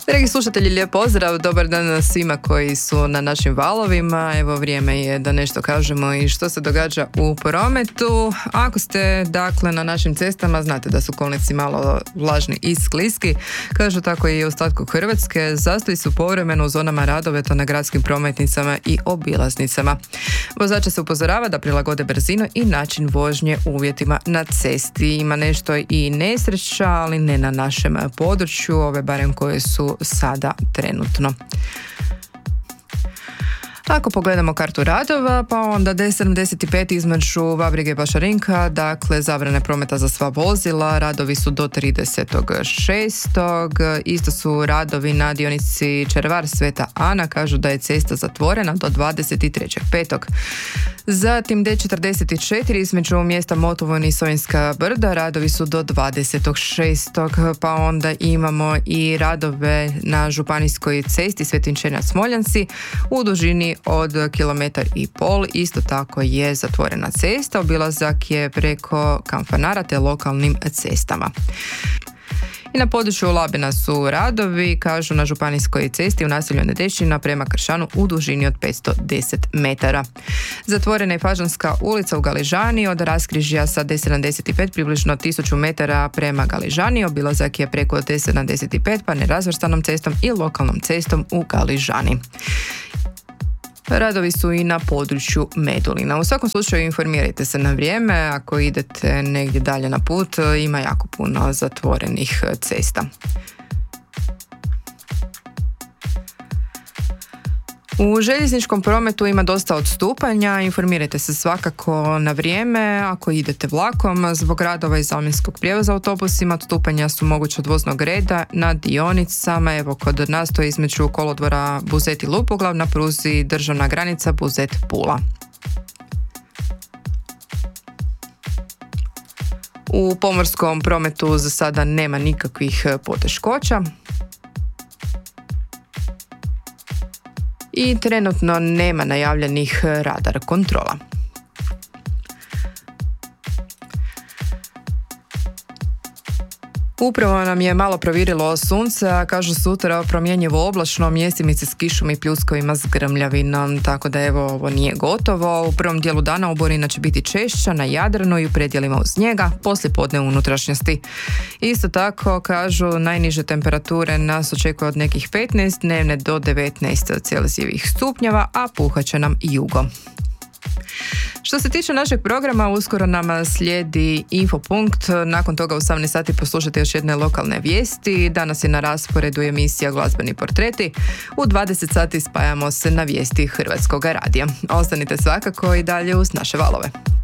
Dragi slušatelji, lijep pozdrav, dobar dan svima koji su na našim valovima. Evo, vrijeme je da nešto kažemo i što se događa u prometu. Ako ste dakle na našim cestama, znate da su kolnici malo vlažni i skliski. Kažu tako i u ostatku Hrvatske. Zastoji su povremeno u zonama radova na gradskim prometnicama i obilaznicama. Vozača se upozorava da prilagode brzinu i način vožnje uvjetima na cesti. Ima nešto i nesreća, ali ne na našem području, ove barem koje su sada trenutno. Ako pogledamo kartu radova, pa onda D75 između Vabrige i Bašarinka, dakle zabrane prometa za sva vozila, radovi su do 30.6. Isto su radovi na dionici Červar Sveta Ana, kažu da je cesta zatvorena do 23.5. Zatim D44 između mjesta Motovun i Sojinska Brda, radovi su do 20.6. Pa onda imamo i radove na županijskoj cesti Svetinčenja Smoljanci u dužini od 1,5 km. Isto tako je zatvorena cesta, obilazak je preko Kamfanara te lokalnim cestama. I na području Labina su radovi, kažu na županijskoj cesti u naselju Nedešćina prema Kršanu u dužini od 510 metara. Zatvorena je Fažanska ulica u Galižani od raskrižja sa D75 približno 1000 metara prema Galižani. Obilazak je preko D75 pa nerazvrstanom cestom i lokalnom cestom u Galižani. Radovi su i na području Medulina. U svakom slučaju informirajte se na vrijeme, ako idete negdje dalje na put, ima jako puno zatvorenih cesta. U željezničkom prometu ima dosta odstupanja, informirajte se svakako na vrijeme ako idete vlakom. Zbog radova i zamjenskog prijevoza autobusima odstupanja su moguće od voznog reda na dionicama. Evo, kod nas to je između kolodvora Buzet i Lupoglav na pruzi državna granica Buzet-Pula. U pomorskom prometu za sada nema nikakvih poteškoća. I trenutno nema najavljenih radar kontrola. Upravo nam je malo provirilo sunce, a kažu sutra promjenjivo oblačno, mjestimice s kišom i pljuskovima s grmljavinom, tako da evo ovo nije gotovo. U prvom dijelu dana oborina će biti češća na Jadranu i u predjelima uz njega, poslijepodne u unutrašnjosti. Isto tako kažu najniže temperature nas očekuje od nekih 15, dnevne do 19 Celzijevih stupnjeva, a puhat će nam jugo. Što se tiče našeg programa, uskoro nam slijedi Infopunkt, nakon toga u 18 sati poslušajte još jedne lokalne vijesti. Danas je na rasporedu emisija Glazbeni portreti. U 20 sati spajamo se na vijesti Hrvatskog radija. Ostanite svakako i dalje uz naše valove.